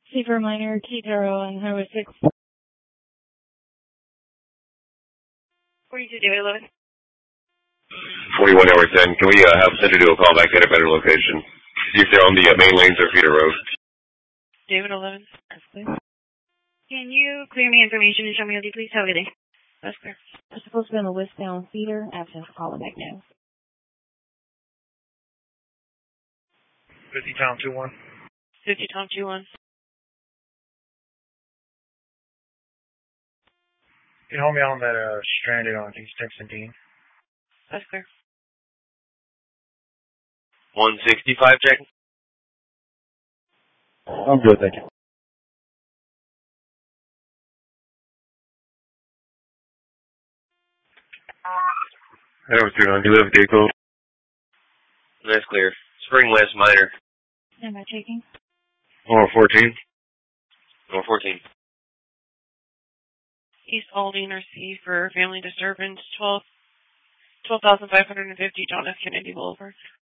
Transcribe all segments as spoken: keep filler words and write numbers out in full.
Safer Minor, Kitaro on Highway six. forty-two David eleven. forty-one hour ten. Can we uh, have Center do a call back at a better location? See if they're on the uh, main lanes or feeder road. David eleven. That's clear. Can you clear me information and show me O D, please? Have a good day. That's clear. I'm supposed to be on the westbound feeder. Absence, call it back now. fifty Tom two one. fifty Tom two one. Can you hold me on that uh, stranded on East Texan Dean? That's clear. one sixty-five, check. I'm good, thank you. Over two nine. Do you live gate code? That's clear. Spring West Minor. Am I checking? Or fourteen. Or fourteen. East Aldine or C for family disturbance, twelve twelve thousand five hundred fifty John F. Kennedy Boulevard.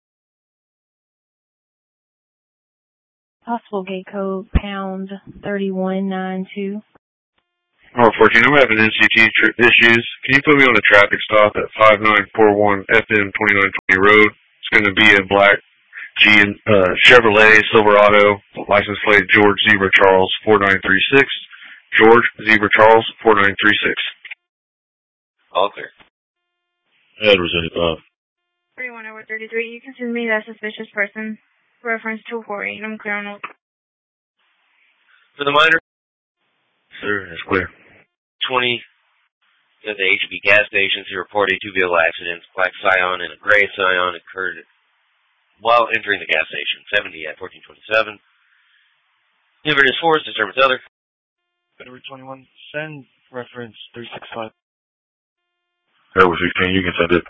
Possible gate code pound thirty-one ninety-two. Or fourteen. I'm having N C T tri- issues. Can you put me on a traffic stop at five nine four one F M twenty-nine twenty Road? It's going to be a black G uh, Chevrolet Silverado, license plate George Zebra Charles four nine three six. George Zebra Charles four nine three six. All clear. Edwards eighty-five. thirty-one over thirty-three. You can send me that suspicious person. Reference two four eight. I'm clear on all. For the minor? Sir, that's clear. twenty at the H E B gas station to report a two-vehicle accident. Black Scion and a gray Scion occurred while entering the gas station. seventy at fourteen twenty-seven. Inverness Forest, disturbance other. February twenty-one, send reference three six five. February sixteen, you can send it.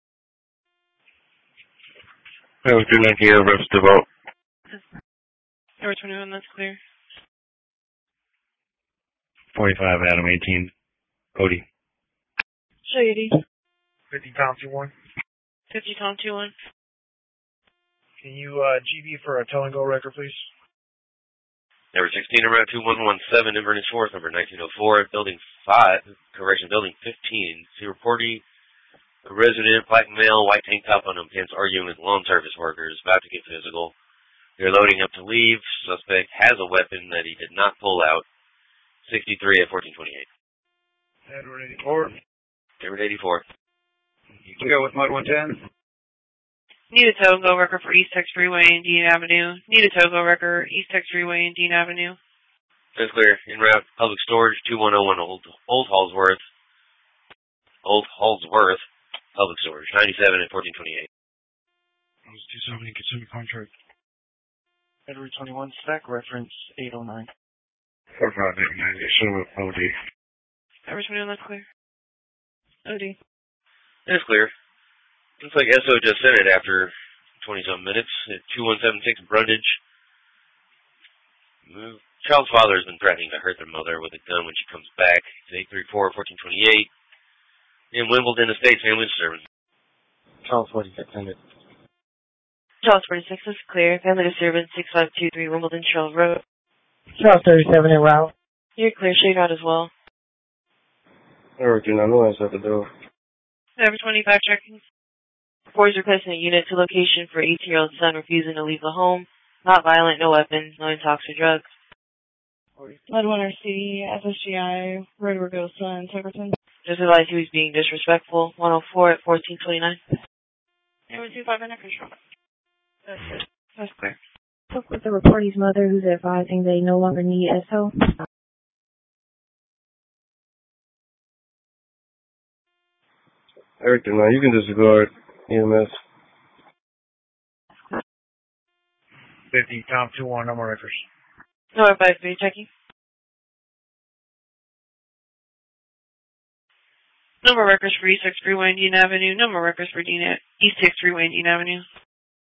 February two nineteen, reference to vote. February twenty-one, that's clear. forty-five, Adam eighteen. Cody. Show you D. fifty Tom two one. fifty Tom two one. Can you uh, G B for a tow and go record, please? Number sixteen, around two one one seven, Inverness Forest, number nineteen oh four, building five, correction, building fifteen. See reporting, a resident, black male, white tank top on him, pants arguing with lawn service workers, about to get physical. They're loading up to leave. Suspect has a weapon that he did not pull out. sixty-three at fourteen twenty-eight. Edward eighty-four. Edward eighty-four. You go with mode one ten. Need a tow go record for East Texas Freeway and Dean Avenue. Need a tow go record East Texas Freeway and Dean Avenue. That's clear. En route, public storage, two one oh one Old, Old Hallsworth. Old Hallsworth, public storage, ninety-seven at fourteen twenty-eight. That was two seventy, consumer contract. February twenty-one, stack reference eight oh nine. four five eight nine, consumer O D. February twenty-one, that's clear. O D. That's clear. Looks like S O just sent it after twenty-some minutes at two one seven six Brundage. Move. Child's father has been threatening to hurt their mother with a gun when she comes back. It's eight three four fourteen twenty-eight. In Wimbledon Estates, family disturbance. Charles forty-six hundred. Charles forty-six is clear. Family disturbance six five two three Wimbledon Charles Road. Charles thirty-seven in route. You're clear. Shade out as well. Everything I know is at the door. Number twenty-five checking. Boys requesting a unit to location for eighteen-year-old son refusing to leave the home. Not violent, no weapons, no intoxicating drugs. Mudwater City, S S G I, Redwood Ghost Son, Tuckerton. Just advised he was being disrespectful. one oh four at fourteen twenty-nine. Number two five under control. That's it. That's clear. Spoke with the reportee's mother who's advising they no longer need S O. Everything, man. You can disregard E M S. fifty Tom two one, no more records. No advice, are you checking? No more records for East Texas Freeway and Dean Avenue. No more records for Dean East Texas Freeway and Dean Avenue.